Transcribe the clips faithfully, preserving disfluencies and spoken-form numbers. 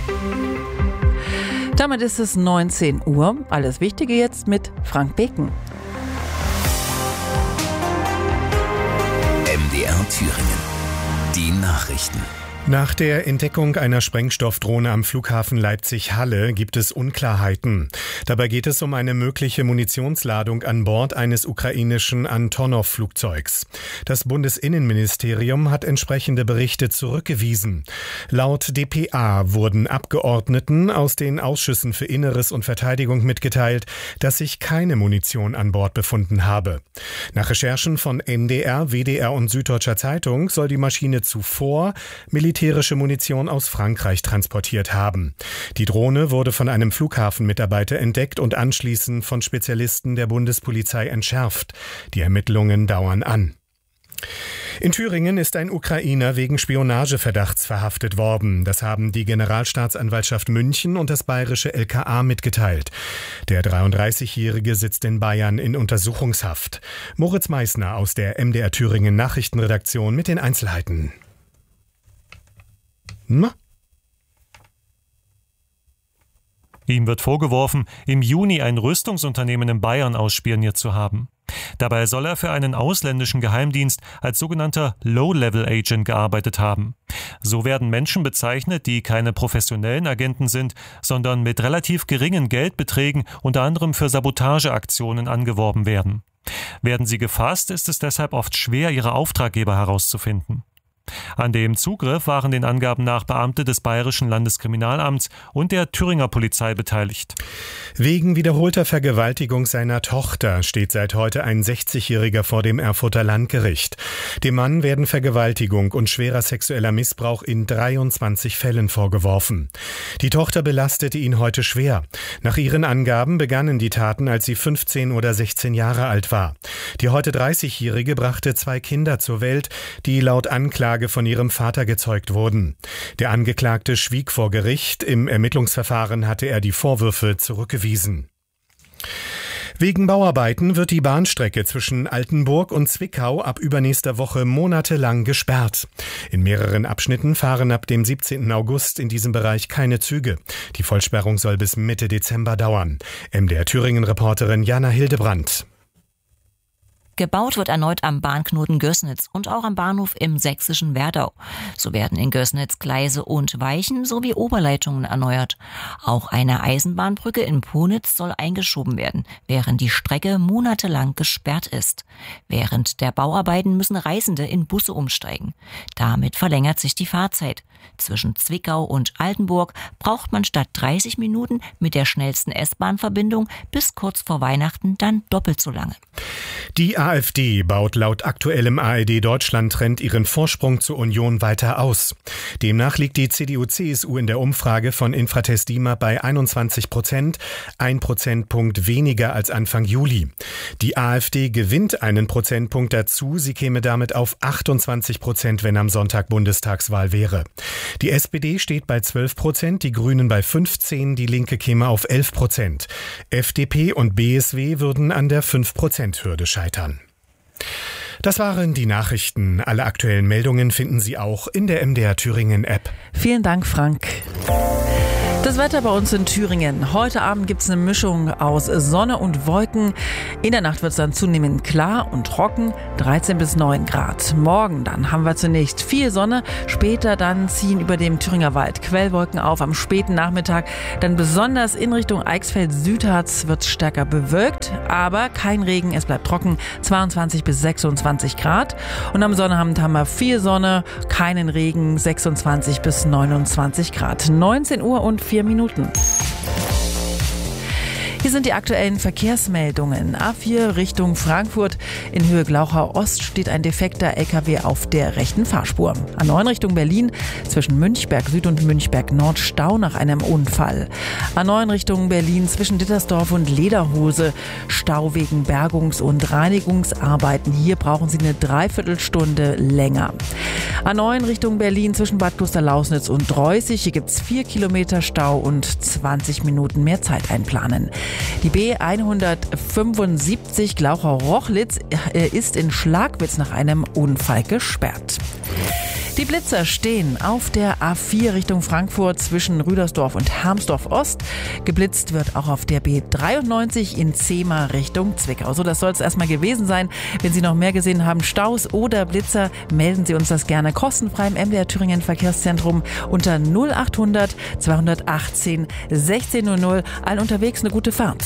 Damit ist es neunzehn Uhr. Alles Wichtige jetzt mit Frank Beken. M D R Thüringen. Die Nachrichten. Nach der Entdeckung einer Sprengstoffdrohne am Flughafen Leipzig-Halle gibt es Unklarheiten. Dabei geht es um eine mögliche Munitionsladung an Bord eines ukrainischen Antonov-Flugzeugs. Das Bundesinnenministerium hat entsprechende Berichte zurückgewiesen. Laut D P A wurden Abgeordneten aus den Ausschüssen für Inneres und Verteidigung mitgeteilt, dass sich keine Munition an Bord befunden habe. Nach Recherchen von N D R, W D R und Süddeutscher Zeitung soll die Maschine zuvor militärische Munition aus Frankreich transportiert haben. Die Drohne wurde von einem Flughafenmitarbeiter entdeckt und anschließend von Spezialisten der Bundespolizei entschärft. Die Ermittlungen dauern an. In Thüringen ist ein Ukrainer wegen Spionageverdachts verhaftet worden. Das haben die Generalstaatsanwaltschaft München und das bayerische L K A mitgeteilt. Der dreiunddreißigjährige sitzt in Bayern in Untersuchungshaft. Moritz Meissner aus der M D R Thüringen Nachrichtenredaktion mit den Einzelheiten. Na? Ihm wird vorgeworfen, im Juni ein Rüstungsunternehmen in Bayern ausspioniert zu haben. Dabei soll er für einen ausländischen Geheimdienst als sogenannter Low-Level-Agent gearbeitet haben. So werden Menschen bezeichnet, die keine professionellen Agenten sind, sondern mit relativ geringen Geldbeträgen unter anderem für Sabotageaktionen angeworben werden. Werden sie gefasst, ist es deshalb oft schwer, ihre Auftraggeber herauszufinden. An dem Zugriff waren den Angaben nach Beamte des Bayerischen Landeskriminalamts und der Thüringer Polizei beteiligt. Wegen wiederholter Vergewaltigung seiner Tochter steht seit heute ein sechzigjähriger vor dem Erfurter Landgericht. Dem Mann werden Vergewaltigung und schwerer sexueller Missbrauch in dreiundzwanzig Fällen vorgeworfen. Die Tochter belastete ihn heute schwer. Nach ihren Angaben begannen die Taten, als sie fünfzehn oder sechzehn Jahre alt war. Die heute dreißigjährige brachte zwei Kinder zur Welt, die laut Anklage von ihrem Vater gezeugt wurden. Der Angeklagte schwieg vor Gericht. Im Ermittlungsverfahren hatte er die Vorwürfe zurückgewiesen. Wegen Bauarbeiten wird die Bahnstrecke zwischen Altenburg und Zwickau ab übernächster Woche monatelang gesperrt. In mehreren Abschnitten fahren ab dem siebzehnten August in diesem Bereich keine Züge. Die Vollsperrung soll bis Mitte Dezember dauern. M D R Thüringen-Reporterin Jana Hildebrandt. Gebaut wird erneut am Bahnknoten Gößnitz und auch am Bahnhof im sächsischen Werdau. So werden in Gößnitz Gleise und Weichen sowie Oberleitungen erneuert. Auch eine Eisenbahnbrücke in Ponitz soll eingeschoben werden, während die Strecke monatelang gesperrt ist. Während der Bauarbeiten müssen Reisende in Busse umsteigen. Damit verlängert sich die Fahrzeit. Zwischen Zwickau und Altenburg braucht man statt dreißig Minuten mit der schnellsten S-Bahn-Verbindung bis kurz vor Weihnachten dann doppelt so lange. Die AfD baut laut aktuellem A R D-Deutschland-Trend ihren Vorsprung zur Union weiter aus. Demnach liegt die C D U C S U in der Umfrage von Infratest DIMAP bei einundzwanzig Prozent, ein Prozentpunkt weniger als Anfang Juli. Die AfD gewinnt einen Prozentpunkt dazu, sie käme damit auf achtundzwanzig Prozent, wenn am Sonntag Bundestagswahl wäre. Die S P D steht bei zwölf Prozent, die Grünen bei fünfzehn, die Linke käme auf elf Prozent. F D P und B S W würden an der fünf Prozent Hürde scheitern. Das waren die Nachrichten. Alle aktuellen Meldungen finden Sie auch in der M D R Thüringen App. Vielen Dank, Frank. Das Wetter bei uns in Thüringen. Heute Abend gibt es eine Mischung aus Sonne und Wolken. In der Nacht wird es dann zunehmend klar und trocken, dreizehn bis neun Grad. Morgen dann haben wir zunächst viel Sonne, später dann ziehen über dem Thüringer Wald Quellwolken auf. Am späten Nachmittag dann besonders in Richtung Eichsfeld-Südharz wird es stärker bewölkt, aber kein Regen, es bleibt trocken, zweiundzwanzig bis sechsundzwanzig Grad. Und am Sonnabend haben wir viel Sonne, keinen Regen, sechsundzwanzig bis neunundzwanzig Grad. neunzehn Uhr und vier Minuten. Hier sind die aktuellen Verkehrsmeldungen. A vier Richtung Frankfurt. In Höhe Glauchau Ost steht ein defekter L K W auf der rechten Fahrspur. A neun Richtung Berlin. Zwischen Münchberg Süd und Münchberg Nord Stau nach einem Unfall. A neun Richtung Berlin zwischen Dittersdorf und Lederhose. Stau wegen Bergungs- und Reinigungsarbeiten. Hier brauchen Sie eine Dreiviertelstunde länger. A neun Richtung Berlin zwischen Bad Klosterlausnitz und Dreußig. Hier gibt es vier Kilometer Stau und zwanzig Minuten mehr Zeit einplanen. Die B hundertfünfundsiebzig Glauchau-Rochlitz ist in Schlagwitz nach einem Unfall gesperrt. Die Die Blitzer stehen auf der A vier Richtung Frankfurt zwischen Rüdersdorf und Hermsdorf Ost. Geblitzt wird auch auf der B dreiundneunzig in Zehma Richtung Zwickau. So, das soll es erstmal gewesen sein. Wenn Sie noch mehr gesehen haben, Staus oder Blitzer, melden Sie uns das gerne kostenfrei im M D R Thüringen Verkehrszentrum unter null achthundert zweihundertachtzehn sechzehn null null. Allen unterwegs eine gute Fahrt.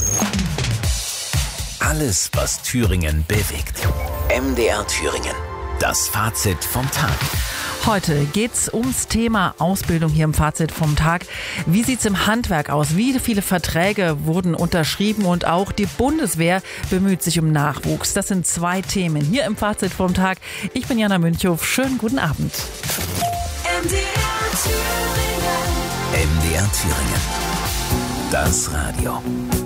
Alles, was Thüringen bewegt. M D R Thüringen. Das Fazit vom Tag. Heute geht's ums Thema Ausbildung hier im Fazit vom Tag. Wie sieht's im Handwerk aus? Wie viele Verträge wurden unterschrieben? Und auch die Bundeswehr bemüht sich um Nachwuchs. Das sind zwei Themen hier im Fazit vom Tag. Ich bin Jana Münchow. Schönen guten Abend. M D R Thüringen. M D R Thüringen. Das Radio.